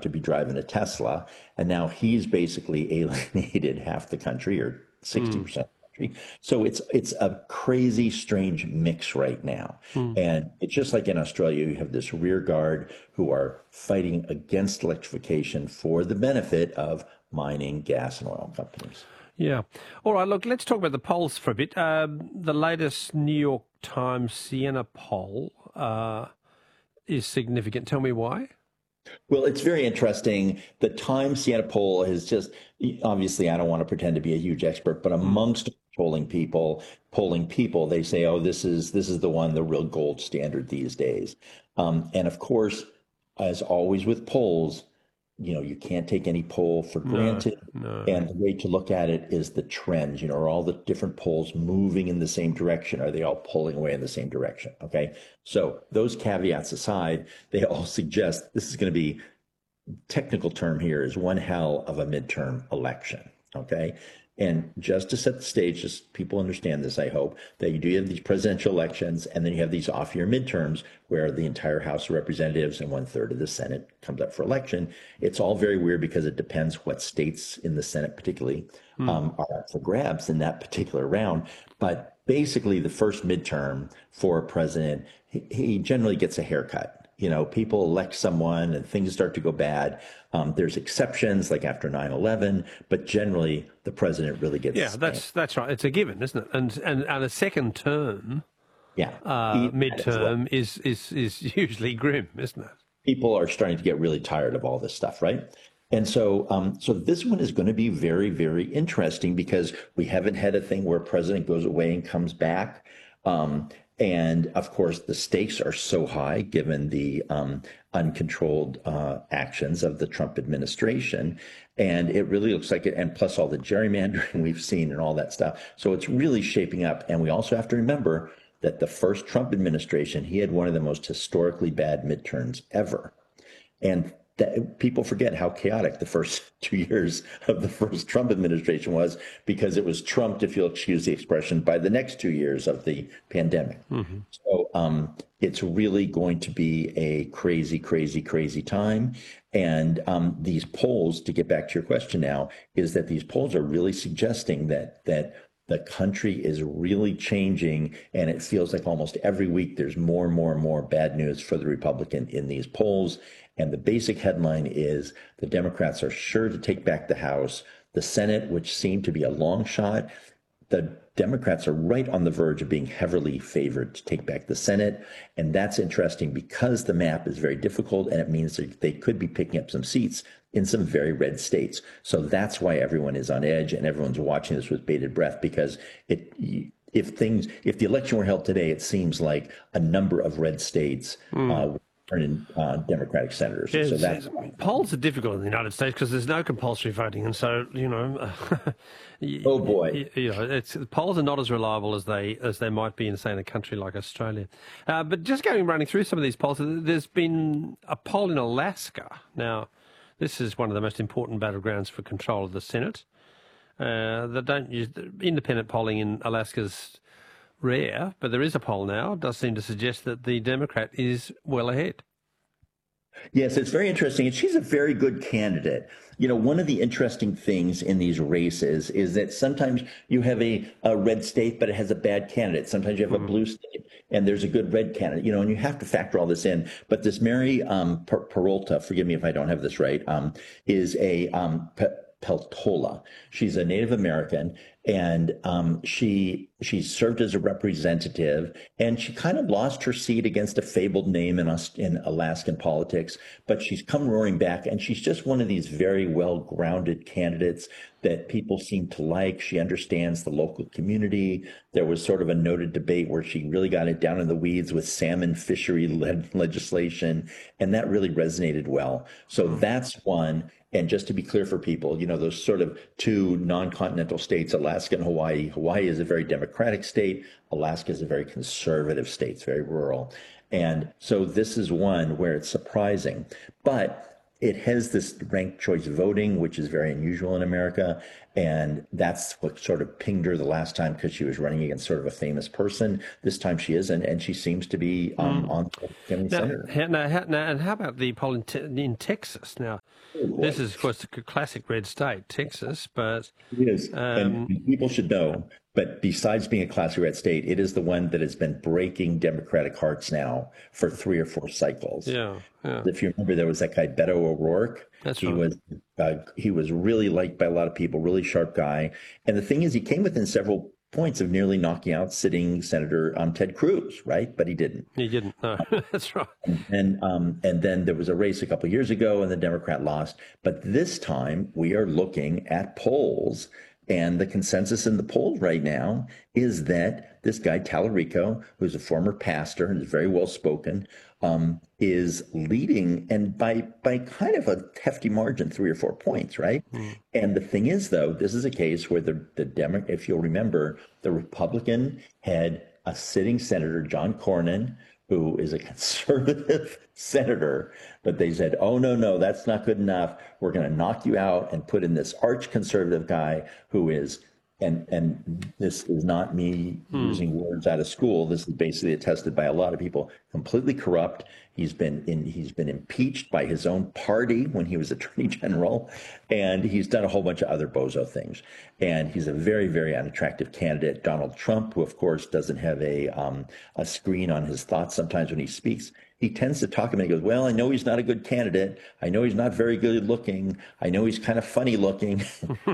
to be driving a Tesla, and now he's basically alienated half the country, or 60% of the country. So it's a crazy, strange mix right now. And it's just like in Australia, you have this rear guard who are fighting against electrification for the benefit of mining, gas, and oil companies. Yeah. All right, look, let's talk about the polls for a bit. The latest New York Times Siena poll is significant. Tell me why. Well, it's very interesting. The Times Siena poll is just, obviously, I don't want to pretend to be a huge expert, but amongst polling people, they say, oh, this is the one, the real gold standard these days. And of course, as always with polls, you can't take any poll for granted. No. And the way to look at it is the trends. Are all the different polls moving in the same direction? Are they all pulling away in the same direction? Okay. So those caveats aside, they all suggest this is going to be, technical term here is one hell of a midterm election. Okay. And just to set the stage, just people understand this, I hope, that you do have these presidential elections, and then you have these off-year midterms where the entire House of Representatives and 1/3 of the Senate comes up for election. It's all very weird because it depends what states in the Senate particularly are up for grabs in that particular round. But basically, the first midterm for a president, he generally gets a haircut. People elect someone and things start to go bad. There's exceptions like after 9/11, but generally the president really gets. Yeah, that's right. It's a given, isn't it? And a second term, midterm is usually grim, isn't it? People are starting to get really tired of all this stuff, right? And so, so this one is going to be very, very interesting because we haven't had a thing where a president goes away and comes back. And of course, the stakes are so high given the uncontrolled actions of the Trump administration. And it really looks like it. And plus all the gerrymandering we've seen and all that stuff. So it's really shaping up. And we also have to remember that the first Trump administration, he had one of the most historically bad midterms ever. And that people forget how chaotic the first 2 years of the first Trump administration was, because it was trumped, if you'll excuse the expression, by the next 2 years of the pandemic. So it's really going to be a crazy, crazy, crazy time. And these polls, to get back to your question now, is that these polls are really suggesting that the country is really changing, and it feels like almost every week there's more and more and more bad news for the Republican in these polls. And the basic headline is the Democrats are sure to take back the House. The Senate, which seemed to be a long shot, the Democrats are right on the verge of being heavily favored to take back the Senate. And that's interesting because the map is very difficult, and it means that they could be picking up some seats in some very red states. So that's why everyone is on edge and everyone's watching this with bated breath, because if the election were held today, it seems like a number of red states turn in Democratic senators. Yes, so that's polls are difficult in the United States because there's no compulsory voting, and so oh boy, polls are not as reliable as they might be in, say, in a country like Australia. But just running through some of these polls, there's been a poll in Alaska. Now, this is one of the most important battlegrounds for control of the Senate. They don't use independent polling in Alaska's rare, but there is a poll now. It does seem to suggest that the Democrat is well ahead. Yes, it's very interesting. And she's a very good candidate. One of the interesting things in these races is that sometimes you have a red state, but it has a bad candidate. Sometimes you have a blue state and there's a good red candidate, and you have to factor all this in. But this Mary Peralta, forgive me if I don't have this right, is a Peltola. She's a Native American, and she served as a representative, and she kind of lost her seat against a fabled name in Alaskan politics, but she's come roaring back, and she's just one of these very well-grounded candidates that people seem to like. She understands the local community. There was sort of a noted debate where she really got it down in the weeds with salmon fishery legislation, and that really resonated well. So that's one. And just to be clear for people, those sort of two non-continental states, Alaska and Hawaii. Hawaii is a very democratic state. Alaska is a very conservative state. It's very rural. And so this is one where it's surprising. But it has this ranked choice voting, which is very unusual in America. And that's what sort of pinged her the last time, because she was running against sort of a famous person. This time she isn't, and she seems to be on family senator. And how about the poll in Texas? Now, This is, of course, a classic red state, Texas, but It is. And people should know, but besides being a classy red state, it is the one that has been breaking Democratic hearts now for 3 or 4 cycles. yeah, yeah, If you remember, there was that guy Beto O'Rourke. that's He right. was he was really liked by a lot of people, really sharp guy. And the thing is, he came within several points of nearly knocking out sitting Senator Ted Cruz, right? But he didn't. He didn't. No, that's right. And then there was a race a couple of years ago, and the Democrat lost. But this time, we are looking at polls, and the consensus in the polls right now is that this guy Tallarico, who's a former pastor and is very well spoken, is leading, and by kind of a hefty margin, 3 or 4 points, right? And the thing is, though, this is a case where if you'll remember, the Republican had a sitting senator, John Cornyn, who is a conservative senator, but they said, oh, no, that's not good enough. We're going to knock you out and put in this arch conservative guy who is, and this is not me using words out of school. This is basically attested by a lot of people, completely corrupt. He's been impeached by his own party when he was attorney general, and he's done a whole bunch of other bozo things. And he's a very, very unattractive candidate. Donald Trump, who of course doesn't have a screen on his thoughts sometimes when he speaks, he tends to talk about it. He goes, well, I know he's not a good candidate. I know he's not very good looking. I know he's kind of funny looking.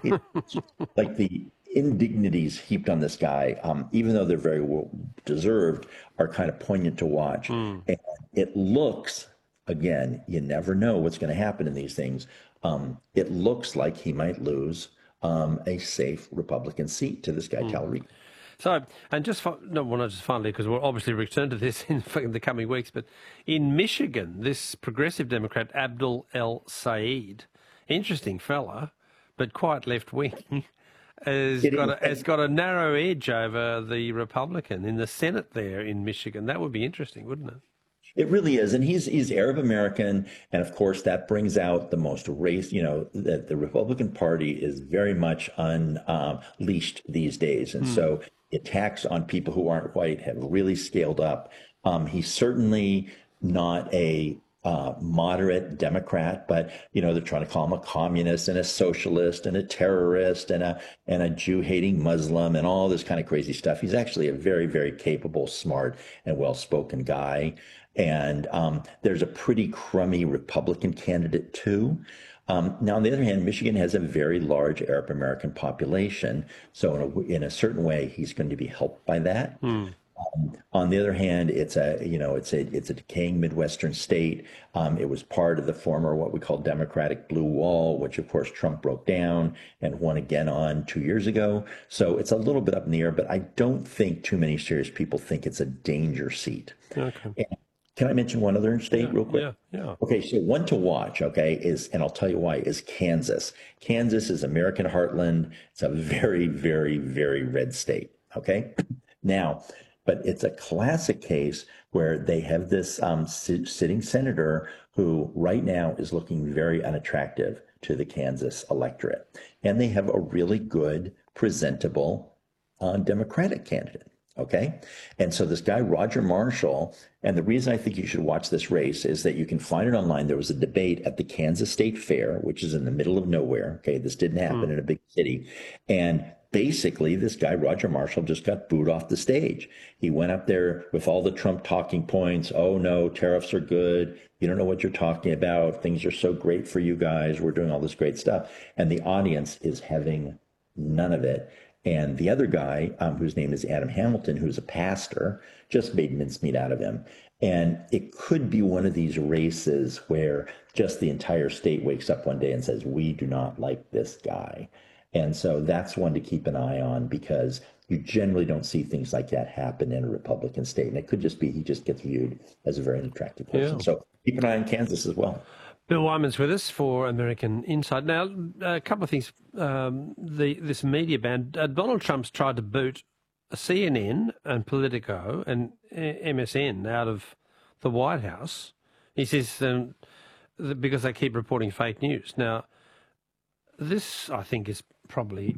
Like the indignities heaped on this guy, even though they're very well deserved, are kind of poignant to watch. And it looks, again, you never know what's going to happen in these things. It looks like he might lose a safe Republican seat to this guy, Tallarico. So, and not just finally, because we'll obviously return to this in the coming weeks, but in Michigan, this progressive Democrat, Abdul El Sayed, interesting fella, but quite left-wing, has got a narrow edge over the Republican in the Senate there in Michigan. That would be interesting, wouldn't it? It really is. And he's Arab American. And of course, that brings out the most race, that the Republican Party is very much unleashed these days. And so attacks on people who aren't white have really scaled up. He's certainly not a moderate Democrat, but they're trying to call him a communist and a socialist and a terrorist and a Jew-hating Muslim and all this kind of crazy stuff. He's actually a very, very capable, smart, and well-spoken guy. And there's a pretty crummy Republican candidate too. Now, on the other hand, Michigan has a very large Arab American population, so in a certain way, he's going to be helped by that. On the other hand, it's a decaying Midwestern state. It was part of the former what we call Democratic Blue Wall, which of course Trump broke down and won again on 2 years ago. So it's a little bit up in the air, but I don't think too many serious people think it's a danger seat. Okay. And can I mention one other state real quick? Yeah. Okay, so one to watch, and I'll tell you why, is Kansas. Kansas is American heartland. It's a very, very, very red state, okay? Now, but it's a classic case where they have this sitting senator who right now is looking very unattractive to the Kansas electorate. And they have a really good, presentable Democratic candidate. Okay. And so this guy, Roger Marshall, and the reason I think you should watch this race is that you can find it online. There was a debate at the Kansas State Fair, which is in the middle of nowhere. Okay. This didn't happen in a big city. And basically, this guy, Roger Marshall, just got booed off the stage. He went up there with all the Trump talking points. Oh, no, tariffs are good. You don't know what you're talking about. Things are so great for you guys. We're doing all this great stuff. And the audience is having none of it. And the other guy, whose name is Adam Hamilton, who's a pastor, just made mincemeat out of him. And it could be one of these races where just the entire state wakes up one day and says, we do not like this guy. And so that's one to keep an eye on, because you generally don't see things like that happen in a Republican state. And it could just be he just gets viewed as a very attractive person. Yeah. So keep an eye on Kansas as well. Bill Wyman's with us for American Insight. Now, a couple of things. This media ban, Donald Trump's tried to boot CNN and Politico and MSN out of the White House. He says because they keep reporting fake news. Now, this, I think, is probably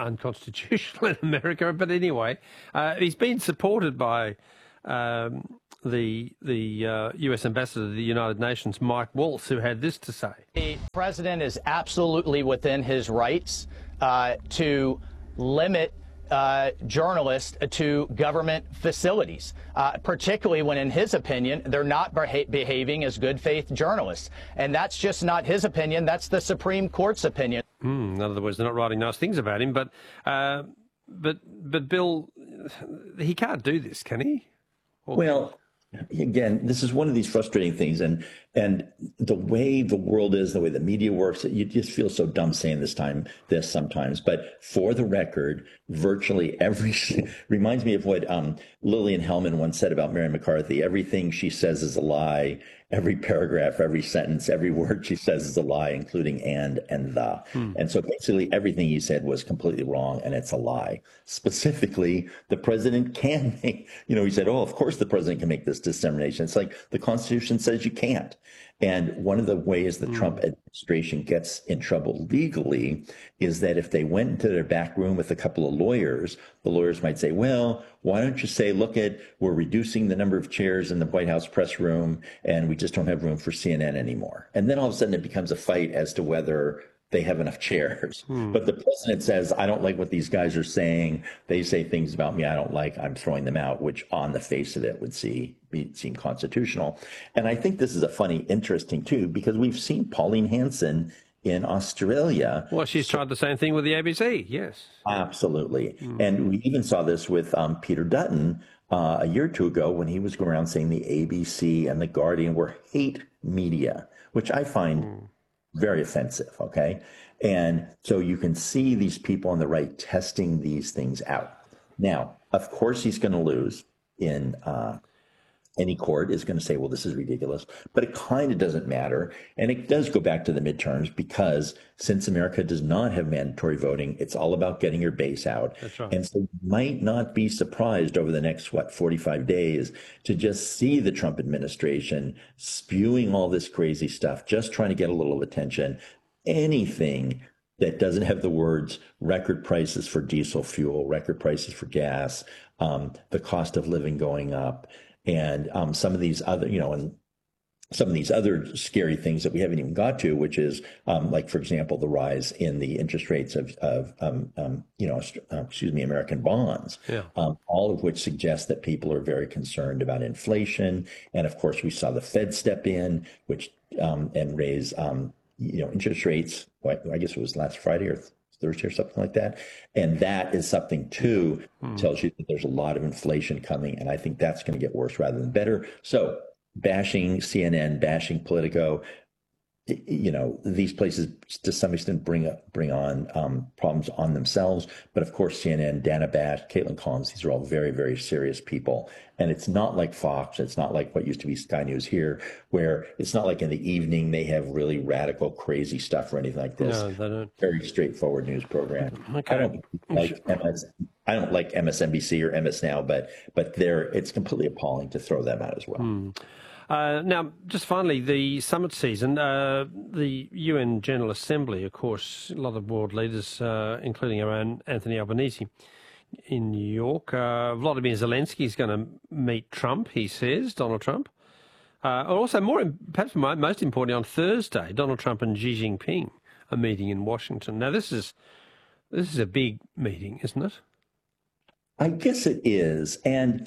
unconstitutional in America. But anyway, he's been supported by U.S. ambassador to the United Nations, Mike Waltz, who had this to say. The president is absolutely within his rights to limit journalists to government facilities, particularly when, in his opinion, they're not behaving as good faith journalists. And that's just not his opinion. That's the Supreme Court's opinion. In other words, they're not writing nice things about him. But Bill, he can't do this, can he? Well, again, this is one of these frustrating things, and the way the world is, the way the media works, you just feel so dumb saying this sometimes. But for the record, virtually every reminds me of what Lillian Hellman once said about Mary McCarthy. Everything she says is a lie. Every paragraph, every sentence, every word she says is a lie, including and the. And so basically everything he said was completely wrong, and it's a lie. Specifically, the president can make, he said, oh, of course the president can make this determination. It's like the Constitution says you can't. And one of the ways the Trump administration gets in trouble legally is that if they went into their back room with a couple of lawyers, the lawyers might say, well, why don't you say, look, we're reducing the number of chairs in the White House press room, and we just don't have room for CNN anymore. And then all of a sudden it becomes a fight as to whether they have enough chairs. But the president says, I don't like what these guys are saying. They say things about me I don't like. I'm throwing them out, which on the face of it would seem constitutional. And I think this is a funny, interesting, too, because we've seen Pauline Hanson in Australia. Well, she's tried the same thing with the ABC, yes. Absolutely. And we even saw this with Peter Dutton a year or two ago when he was going around saying the ABC and the Guardian were hate media, which I find very offensive, okay? And so you can see these people on the right testing these things out. Now, of course, he's going to lose in any court is going to say, well, this is ridiculous, but it kind of doesn't matter. And it does go back to the midterms because since America does not have mandatory voting, it's all about getting your base out. That's right. And so you might not be surprised over the next, 45 days to just see the Trump administration spewing all this crazy stuff, just trying to get a little attention. Anything that doesn't have the words record prices for diesel fuel, record prices for gas, the cost of living going up, and some of these other, and some of these other scary things that we haven't even got to, which is like, for example, the rise in the interest rates of American bonds, all of which suggests that people are very concerned about inflation. And of course, we saw the Fed step in, which and raise interest rates. I guess it was last Friday or Thursday or something like that. And that is something, too, tells you that there's a lot of inflation coming. And I think that's going to get worse rather than better. So bashing CNN, bashing Politico, these places to some extent bring on problems on themselves. But of course, CNN, Dana Bash, Caitlin Collins, these are all very, very serious people. And it's not like Fox. It's not like what used to be Sky News here, where it's not like in the evening they have really radical, crazy stuff or anything like this. No, they don't. Very straightforward news program. Okay. I don't like MSNBC or MS Now, but it's completely appalling to throw them out as well. Now, just finally, the summit season, the UN General Assembly, of course, a lot of world leaders, including our own Anthony Albanese in New York. Vladimir Zelensky is going to meet Trump, he says, Donald Trump. Also, perhaps most importantly, on Thursday, Donald Trump and Xi Jinping are meeting in Washington. Now, this is a big meeting, isn't it? I guess it is. And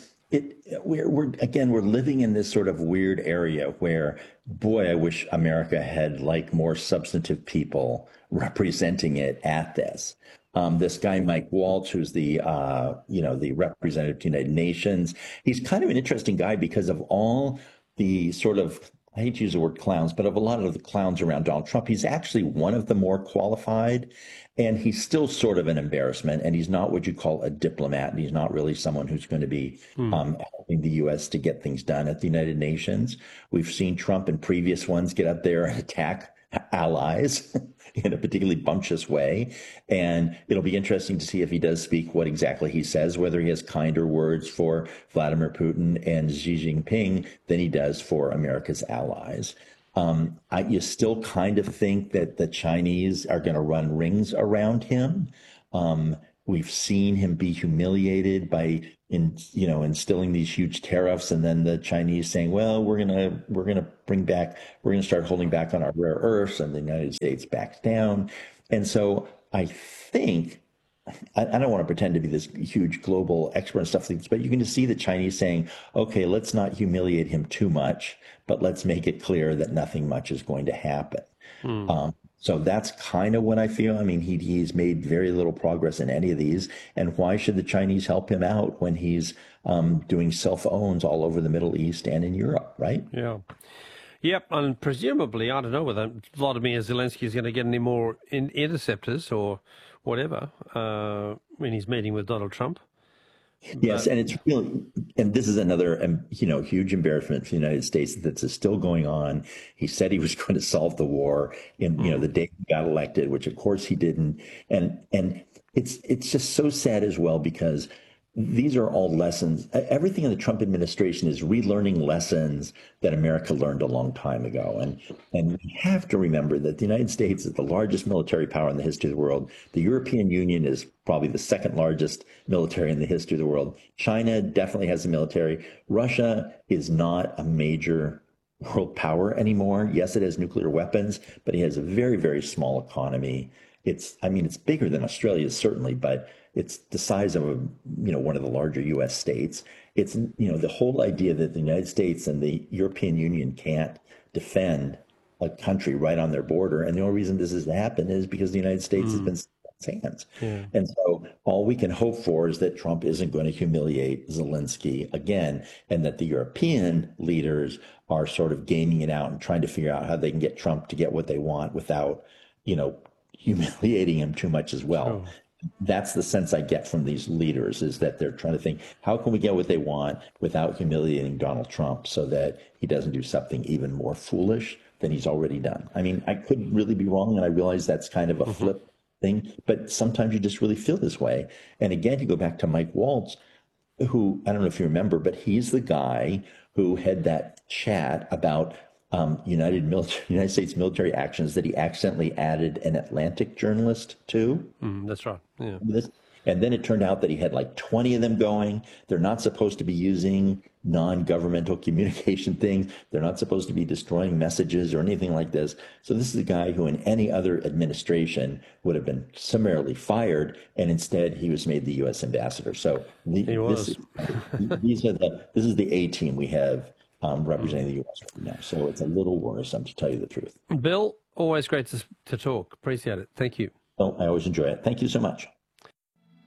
we're living in this sort of weird area where, boy, I wish America had more substantive people representing it at this. This guy, Mike Waltz, who's the representative to the United Nations, he's kind of an interesting guy because of all the sort of, I hate to use the word clowns, but of a lot of the clowns around Donald Trump, he's actually one of the more qualified, and he's still sort of an embarrassment, and he's not what you call a diplomat, and he's not really someone who's going to be helping the U.S. to get things done at the United Nations. We've seen Trump in previous ones get up there and attack allies in a particularly bumptious way. And it'll be interesting to see if he does speak what exactly he says, whether he has kinder words for Vladimir Putin and Xi Jinping than he does for America's allies. You still kind of think that the Chinese are going to run rings around him. We've seen him be humiliated by instilling these huge tariffs, and then the Chinese saying, "Well, we're gonna start holding back on our rare earths," and the United States backs down. And so I think I don't want to pretend to be this huge global expert and stuff, but you can just see the Chinese saying, "Okay, let's not humiliate him too much, but let's make it clear that nothing much is going to happen." So that's kind of what I feel. I mean, he's made very little progress in any of these. And why should the Chinese help him out when he's doing self-owns all over the Middle East and in Europe, right? Yeah. Yep, and presumably, I don't know whether Vladimir Zelensky is going to get any more interceptors or whatever when he's meeting with Donald Trump. Yes, and it's really, and this is another, huge embarrassment for the United States that's still going on. He said he was going to solve the war in, the day he got elected, which of course he didn't. And it's just so sad as well, because these are all lessons. Everything in the Trump administration is relearning lessons that America learned a long time ago. And we have to remember that the United States is the largest military power in the history of the world. The European Union is probably the second largest military in the history of the world. China definitely has a military. Russia is not a major world power anymore. Yes, it has nuclear weapons, but it has a very, very small economy. It's bigger than Australia, certainly, but it's the size of one of the larger U.S. states. It's, the whole idea that the United States and the European Union can't defend a country right on their border. And the only reason this has happened is because the United States has been in its hands. Yeah. And so all we can hope for is that Trump isn't going to humiliate Zelensky again, and that the European leaders are sort of gaming it out and trying to figure out how they can get Trump to get what they want without, humiliating him too much as well. Oh. That's the sense I get from these leaders, is that they're trying to think, how can we get what they want without humiliating Donald Trump so that he doesn't do something even more foolish than he's already done? I mean, I could really be wrong, and I realize that's kind of a flip thing, but sometimes you just really feel this way. And again, you go back to Mike Waltz, who, I don't know if you remember, but he's the guy who had that chat about United States military actions that he accidentally added an Atlantic journalist to. That's right. Yeah. And then it turned out that he had like 20 of them going. They're not supposed to be using non-governmental communication things. They're not supposed to be destroying messages or anything like this. So this is a guy who in any other administration would have been summarily fired, and instead he was made the U.S. ambassador. So this is the A team we have representing the U.S. right now. So it's a little worrisome, to tell you the truth. Bill, always great to talk. Appreciate it. Thank you. Oh, I always enjoy it. Thank you so much.